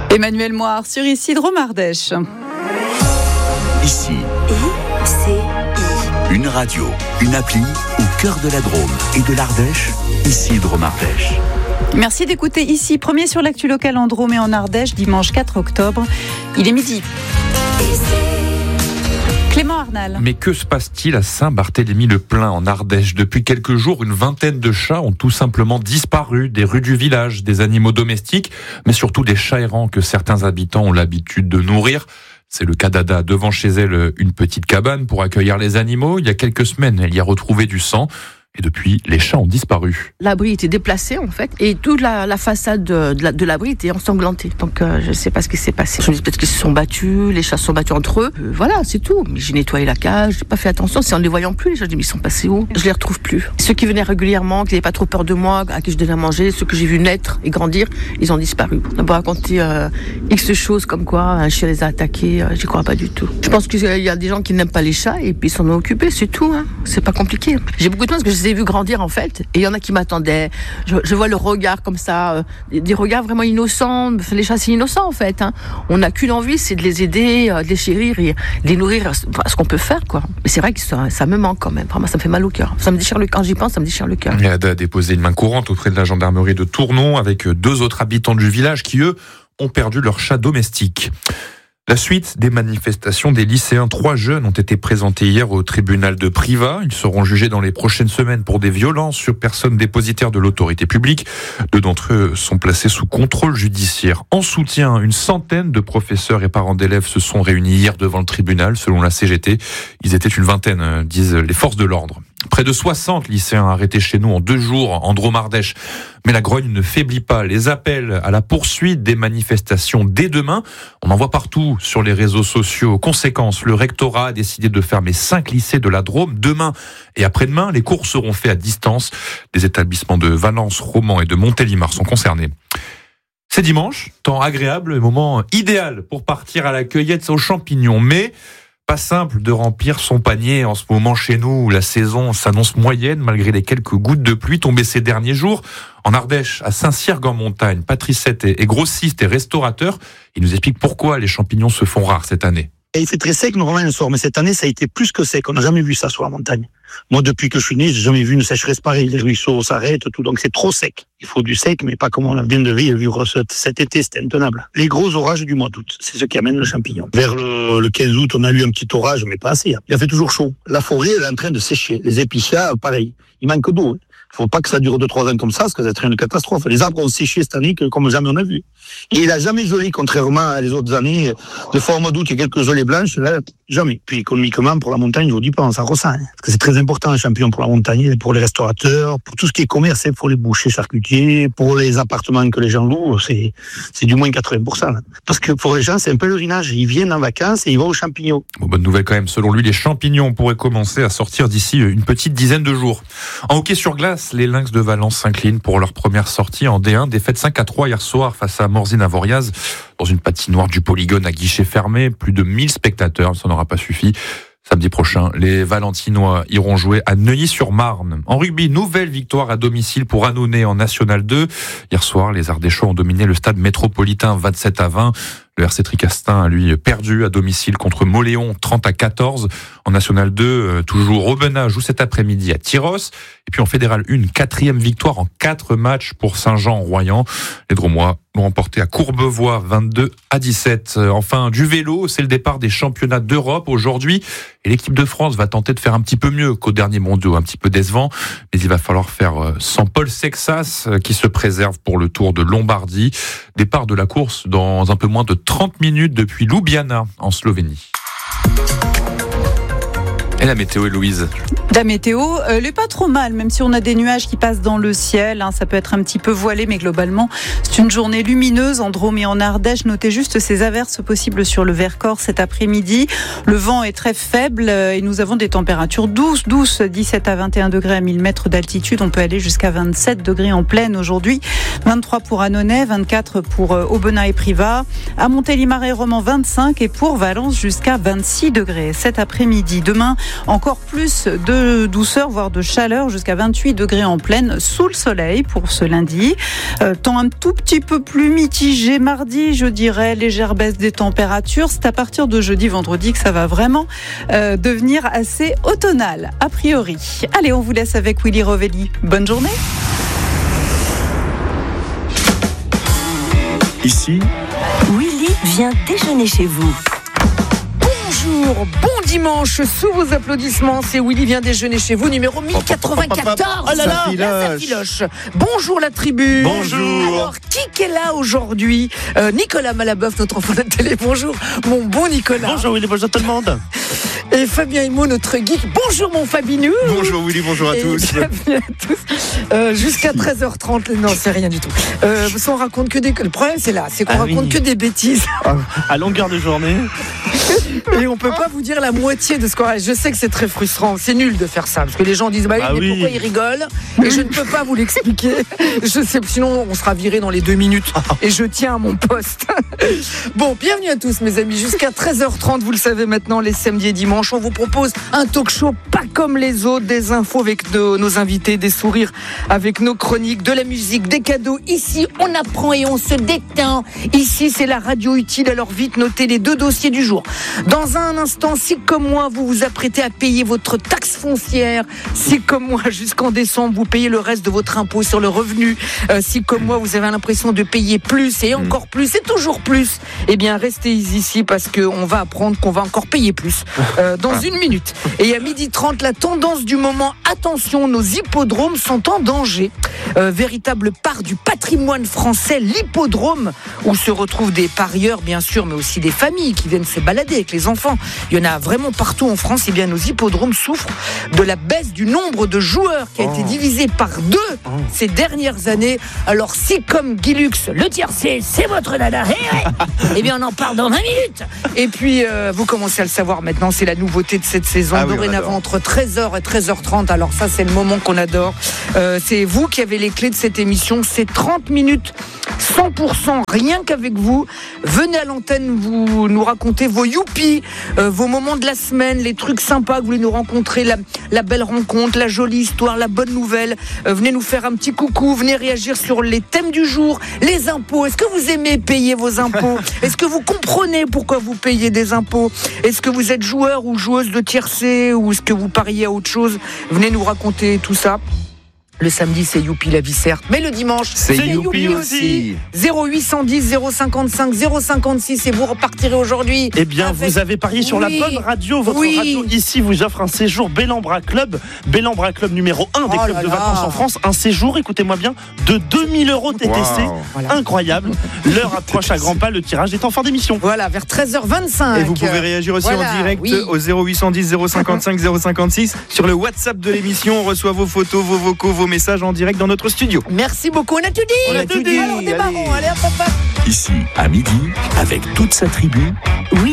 Emmanuel Moire sur Isidre Mardèche. Ici, une radio, une appli au cœur de la Drôme et de l'Ardèche, Isidre Mardèche. Merci d'écouter Ici, premier sur l'actu locale en Drôme et en Ardèche, dimanche 4 octobre. Il est midi. Clément Arnal. Mais que se passe-t-il à Saint-Barthélemy-le-Plain en Ardèche ? Depuis quelques jours, une vingtaine de chats ont tout simplement disparu des rues du village, des animaux domestiques, mais surtout des chats errants que certains habitants ont l'habitude de nourrir. C'est le cas d'Ada, devant chez elle une petite cabane pour accueillir les animaux. Il y a quelques semaines, elle y a retrouvé du sang. Et depuis, les chats ont disparu. L'abri était déplacé en fait, et toute la façade de l'abri était ensanglantée. Donc je ne sais pas ce qui s'est passé. Je me dis peut-être qu'ils se sont battus, les chats se sont battus entre eux. Voilà, c'est tout. Mais j'ai nettoyé la cage, j'ai pas fait attention. C'est en ne les voyant plus, les chats, je dis mais ils sont passés où ? Je les retrouve plus. Ceux qui venaient régulièrement, qui n'avaient pas trop peur de moi, à qui je donnais à manger, ceux que j'ai vus naître et grandir, ils ont disparu. On m'a raconté X choses comme quoi un chien les a attaqués, j'y crois pas du tout. Je pense qu'il y a des gens qui n'aiment pas les chats et puis ils s'en ont occupés, c'est tout. Hein. C'est pas compliqué. J'ai beaucoup de chance parce que je les ai vus grandir en fait, et il y en a qui m'attendaient. Je vois le regard comme ça, des regards vraiment innocents. Les chats c'est innocent en fait. Hein. On n'a qu'une envie, c'est de les aider, de les chérir et de les nourrir, ce qu'on peut faire quoi. Mais c'est vrai que ça me manque quand même. Vraiment, ça me fait mal au cœur. Ça me déchire le cœur. Quand j'y pense, ça me déchire le cœur. Ada a déposé une main courante auprès de la gendarmerie de Tournon avec 2 autres habitants du village qui eux ont perdu leur chat domestique. La suite des manifestations des lycéens, 3 jeunes ont été présentés hier au tribunal de Privas. Ils seront jugés dans les prochaines semaines pour des violences sur personnes dépositaires de l'autorité publique. 2 d'entre eux sont placés sous contrôle judiciaire. En soutien, une centaine de professeurs et parents d'élèves se sont réunis hier devant le tribunal. Selon la CGT, ils étaient une vingtaine, disent les forces de l'ordre. Près de 60 lycéens arrêtés chez nous en 2 jours en Drôme-Ardèche. Mais la grogne ne faiblit pas. Les appels à la poursuite des manifestations dès demain, on en voit partout sur les réseaux sociaux. Conséquence, le rectorat a décidé de fermer 5 lycées de la Drôme. Demain et après-demain, les cours seront faits à distance. Les établissements de Valence, Romans et de Montélimar sont concernés. C'est dimanche, temps agréable, moment idéal pour partir à la cueillette aux champignons. Mais pas simple de remplir son panier en ce moment chez nous où la saison s'annonce moyenne malgré les quelques gouttes de pluie tombées ces derniers jours. En Ardèche, à Saint-Cyrgue-en-Montagne, Patricette est grossiste et restaurateur. Il nous explique pourquoi les champignons se font rares cette année. Il fait très sec normalement le soir, mais cette année ça a été plus que sec. On n'a jamais vu ça sur la montagne. Moi, depuis que je suis né, j'ai jamais vu une sécheresse pareille. Les ruisseaux s'arrêtent, tout. Donc c'est trop sec. Il faut du sec, mais pas comme on vient de vivre cet été, c'était intenable. Les gros orages du mois d'août, c'est ce qui amène le champignon. Vers le 15 août, on a eu un petit orage, mais pas assez. Il a fait toujours chaud. La forêt, elle est en train de sécher. Les épicéas, pareil. Il manque d'eau. Il faut pas que ça dure 2-3 ans comme ça, parce que ça serait une catastrophe. Les arbres ont séché cette année comme jamais on a vu. Et il a jamais gelé, contrairement à les autres années. De fois au mois d'août, il y a quelques gelées blanches, là, jamais. Puis économiquement, pour la montagne, je vous dis pas, on s'en ressent. Parce que c'est très important, un champignon pour la montagne, pour les restaurateurs, pour tout ce qui est commerce, pour les bouchers charcutiers, pour les appartements que les gens louent, c'est du moins 80%. Là. Parce que pour les gens, c'est un pèlerinage. Ils viennent en vacances et ils vont aux champignons. Bon, bonne nouvelle quand même. Selon lui, les champignons pourraient commencer à sortir d'ici une petite dizaine de jours. En hockey sur glace, les Lynx de Valence s'inclinent pour leur première sortie en D1. Défaite 5-3 hier soir face à Morzine-Avoriaz dans une patinoire du Polygone à guichet fermé. Plus de 1000 spectateurs, ça n'aura pas suffi. Samedi prochain, les Valentinois iront jouer à Neuilly-sur-Marne. En rugby, nouvelle victoire à domicile pour Annonay en National 2. Hier soir, les Ardéchois ont dominé le stade métropolitain 27-20. Le RC Tricastin a lui perdu à domicile contre Moléon 30-14. En National 2, toujours Aubenas joue cet après-midi à Tyros. Et puis en Fédéral 1, 4e victoire en 4 matchs pour Saint-Jean-Royan. Les Dromois l'ont remporté à Courbevoie 22-17. Enfin, du vélo, c'est le départ des championnats d'Europe aujourd'hui. Et l'équipe de France va tenter de faire un petit peu mieux qu'au dernier mondiaux, un petit peu décevant. Mais il va falloir faire sans Paul Sexas qui se préserve pour le Tour de Lombardie. Départ de la course dans un peu moins de 30 minutes depuis Ljubljana en Slovénie. Et la météo, Héloïse? La météo, elle est pas trop mal, même si on a des nuages qui passent dans le ciel. Ça peut être un petit peu voilé, mais globalement, c'est une journée lumineuse en Drôme et en Ardèche. Notez juste ces averses possibles sur le Vercors cet après-midi. Le vent est très faible et nous avons des températures douces, 17 à 21 degrés à 1000 mètres d'altitude. On peut aller jusqu'à 27 degrés en plaine aujourd'hui. 23 pour Annonay, 24 pour Aubenas et Privas. À Montélimar et Romans, 25 et pour Valence jusqu'à 26 degrés cet après-midi. Demain, Encore plus de douceur, voire de chaleur, jusqu'à 28 degrés en pleine, sous le soleil pour ce lundi. Temps un tout petit peu plus mitigé mardi, je dirais, légère baisse des températures. C'est à partir de jeudi, vendredi que ça va vraiment devenir assez automnal, a priori. Allez, on vous laisse avec Willy Rovelli. Bonne journée. Ici, Willy vient déjeuner chez vous. Bonjour, bon dimanche, sous vos applaudissements, c'est Willy vient déjeuner chez vous, numéro 1094. Oh là là, ça filoche. Bonjour la tribu. Bonjour. Alors, qui est là aujourd'hui? Nicolas Malaboeuf, notre enfant de télé. Bonjour, mon bon Nicolas. Bonjour Willy, bonjour tout le monde. Et Fabien Himo, notre geek. Bonjour mon Fabinou. Bonjour Willy, bonjour à tous. Bienvenue à tous. Jusqu'à 13h30, non, c'est rien du tout. On raconte que des... Le problème, c'est là, c'est qu'on raconte que des bêtises. À longueur de journée. Et on peut pas vous dire la moitié de ce qu'on a. Je sais que c'est très frustrant, c'est nul de faire ça, parce que les gens disent pourquoi ils rigolent, et je ne peux pas vous l'expliquer. Je sais, sinon on sera viré dans les 2 minutes, et je tiens à mon poste. Bon, bienvenue à tous mes amis, jusqu'à 13h30, vous le savez maintenant, les samedis et dimanches, on vous propose un talk show pas comme les autres, des infos avec nos invités, des sourires avec nos chroniques, de la musique, des cadeaux. Ici, on apprend et on se détend. Ici, c'est la radio utile, alors vite notez les 2 dossiers du jour. Dans un instant, si comme moi, vous vous apprêtez à payer votre taxe foncière, si comme moi, jusqu'en décembre, vous payez le reste de votre impôt sur le revenu, si comme moi, vous avez l'impression de payer plus et encore plus et toujours plus, eh bien, restez ici parce qu'on va apprendre qu'on va encore payer plus dans 1 minute. Et à 12h30, la tendance du moment, attention, nos hippodromes sont en danger. Véritable part du patrimoine français, l'hippodrome, où se retrouvent des parieurs, bien sûr, mais aussi des familles qui viennent se balader avec les enfants. Il y en a vraiment partout en France. Et bien, nos hippodromes souffrent de la baisse du nombre de joueurs qui a été divisé par 2 ces dernières années. Alors, si comme Guy Lux, le tiercé, c'est votre dada, eh bien, on en parle dans 20 minutes. Et puis, vous commencez à le savoir maintenant, c'est la nouveauté de cette saison. Dorénavant, entre 13h et 13h30. Alors ça, c'est le moment qu'on adore. C'est vous qui avez les clés de cette émission. C'est 30 minutes, 100%, rien qu'avec vous. Venez à l'antenne, vous nous racontez vos youpi, vos moments de la semaine, les trucs sympas que vous voulez nous rencontrer, la belle rencontre, la jolie histoire, la bonne nouvelle. Venez nous faire un petit coucou, venez réagir sur les thèmes du jour, les impôts. Est-ce que vous aimez payer vos impôts? Est-ce que vous comprenez pourquoi vous payez des impôts? Est-ce que vous êtes joueur ou joueuse de tiercé, ou est-ce que vous pariez à autre chose? Venez nous raconter tout ça. Le samedi, c'est youpi la vie, certes. Mais le dimanche, c'est youpi aussi. 0810 055 056 et vous repartirez aujourd'hui. Eh bien, vous avez parié sur la bonne radio. Votre radio ici vous offre un séjour Bellambra Club. Bellambra Club numéro 1 des clubs de vacances en France. Un séjour, écoutez-moi bien, de 2000 € TTC. Wow. Incroyable. L'heure approche à grands pas. Le tirage est en fin d'émission. Voilà, vers 13h25. Et vous pouvez réagir aussi en direct au 0810 055 056 sur le WhatsApp de l'émission. On reçoit vos photos, vos vocaux, vos messages en direct dans notre studio. Merci beaucoup, on a tout dit. On a tout dit. Alors démarrons, allez hop hop hop. ici à midi, avec toute sa tribu.